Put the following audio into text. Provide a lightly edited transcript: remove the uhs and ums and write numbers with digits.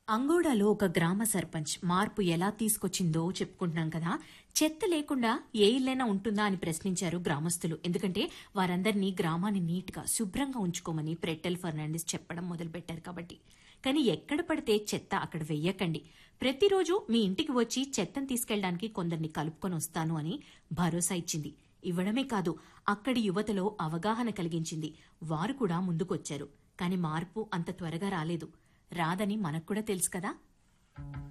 అంగోడాలో ఒక గ్రామ సర్పంచ్ మార్పు ఎలా తీసుకొచ్చిందో చెప్పుకుంటున్నాం కదా. చెత్త లేకుండా ఏ ఇల్లైనా ఉంటుందా అని ప్రశ్నించారు గ్రామస్తులు. ఎందుకంటే వారందరినీ గ్రామాన్ని నీట్ గా శుభ్రంగా ఉంచుకోమని ప్రెట్టెల్ ఫెర్నాండిస్ చెప్పడం మొదలుపెట్టారు కాబట్టి. కానీ ఎక్కడ పడితే చెత్త అక్కడ వెయ్యకండి, ప్రతిరోజు మీ ఇంటికి వచ్చి చెత్తను తీసుకెళ్లడానికి కొందరిని కలుపుకొని వస్తాను అని భరోసా ఇచ్చింది. ఇవ్వడమే కాదు, అక్కడి యువతలో అవగాహన కలిగించింది. వారు కూడా ముందుకొచ్చారు. కానీ మార్పు అంత త్వరగా రాలేదు. రాదని మనకు కూడా తెలుసు కదా.